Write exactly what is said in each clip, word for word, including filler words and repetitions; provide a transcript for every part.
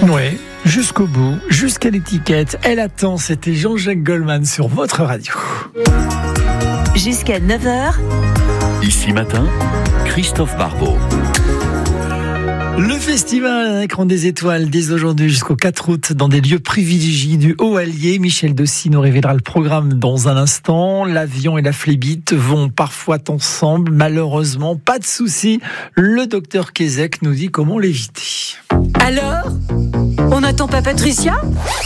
Ouais, jusqu'au bout, jusqu'à l'étiquette. Elle attend, c'était Jean-Jacques Goldman sur votre radio. Jusqu'à neuf heures. Ici matin, Christophe Barbeau. Le festival Un écran des étoiles dès aujourd'hui jusqu'au quatre août dans des lieux privilégiés du Haut-Allier. Michel Dossi nous révélera le programme dans un instant. L'avion et la flébite vont parfois ensemble. Malheureusement, pas de souci. Le docteur Kézek nous dit comment l'éviter. Alors, on n'attend pas Patricia ?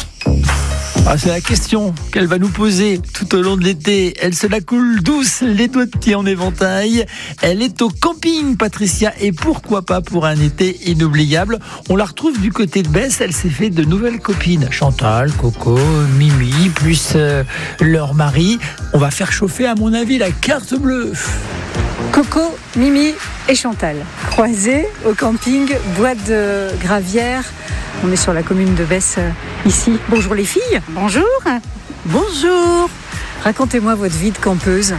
Ah, c'est la question qu'elle va nous poser tout au long de l'été. Elle se la coule douce, les doigts de pied en éventail. Elle est au camping, Patricia, et pourquoi pas pour un été inoubliable. On la retrouve du côté de Besse. Elle s'est fait de nouvelles copines. Chantal, Coco, Mimi, plus euh, leur mari. On va faire chauffer, à mon avis, la carte bleue. Coco, Mimi et Chantal, croisés au camping Bois de Gravière. On est sur la commune de Besse, euh, ici. Bonjour les filles. Bonjour. Bonjour. Racontez-moi votre vie de campeuse.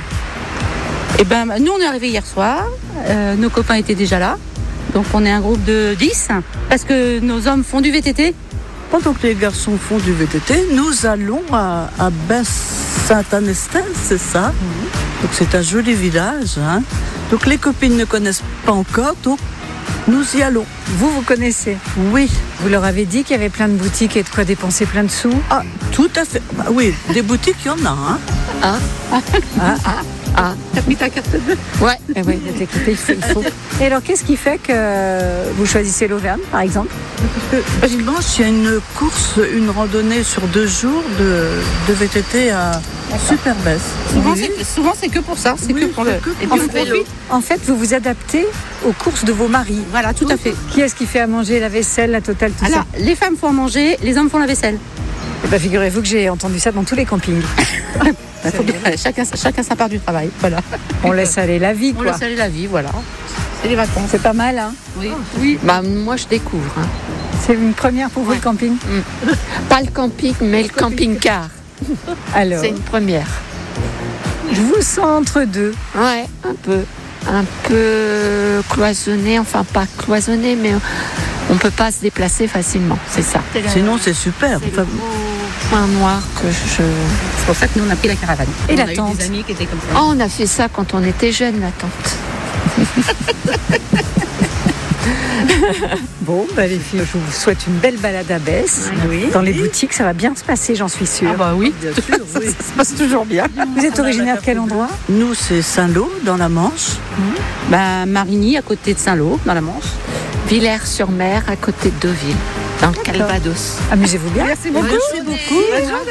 Eh ben, nous, on est arrivés hier soir. Euh, nos copains étaient déjà là. Donc, on est un groupe de dix. Parce que nos hommes font du V T T. Pendant que les garçons font du V T T, nous allons à, à Besse-Saint-Anestin, c'est ça. Mmh. Donc, c'est un joli village. Hein. Donc, les copines ne connaissent pas encore. Donc, nous y allons. Vous, vous connaissez ? Oui. Vous leur avez dit qu'il y avait plein de boutiques et de quoi dépenser plein de sous ? Ah, tout à fait. Bah, oui, des boutiques, il y en a. Hein. Ah. Ah, ah, ah. T'as pris ta carte bleue ? Ouais. Eh oui, écoutez, il faut, il faut. Et alors, qu'est-ce qui fait que vous choisissez l'Auvergne, par exemple ? Parce que dimanche, il y a une course, une randonnée sur deux jours de, de V T T à Super Besse. Souvent, Oui. c'est, souvent, c'est que pour ça. C'est Oui, que pour le. c'est que Et pour puis, le on vélo. profite. En fait, vous vous adaptez aux courses de vos maris. Voilà, tout à fait. Qui est-ce qui fait à manger, la vaisselle, la totale, tout Alors, ça ? les femmes font à manger, les hommes font la vaisselle. Eh ben, figurez-vous que j'ai entendu ça dans tous les campings. Faut bien- chacun, chacun sa part du travail. Voilà. On laisse aller la vie, On quoi. laisse aller la vie, voilà. C'est les vacances. C'est pas mal, hein ? Oui. Oui. Bah, moi, je découvre. Hein. C'est une première pour vous, Ouais. le camping ? Pas le camping, mais le camping-car. Alors, C'est une première. je vous sens entre deux. Ouais, un peu. Un peu cloisonné, enfin pas cloisonné, mais on peut pas se déplacer facilement, c'est ça. Sinon, c'est super. C'est Enfin, le gros point noir que je... C'est pour ça que nous, on a pris la caravane. Et on la a eu tente. des amis qui étaient comme ça. Oh, on a fait ça quand on était jeunes, la tente. Bon, bah, les filles, je vous souhaite une belle balade à Besse. Oui. Dans les boutiques, ça va bien se passer, j'en suis sûre. Ah bah oui, bien sûr, oui. ça se passe toujours bien. Vous êtes originaire de quel endroit ? Nous, c'est Saint-Lô, dans la Manche. Bah, Marigny, à côté de Saint-Lô, dans la Manche. Villers-sur-Mer, à côté de Deauville, dans le D'accord. Calvados. Amusez-vous bien. Merci beaucoup. Merci beaucoup.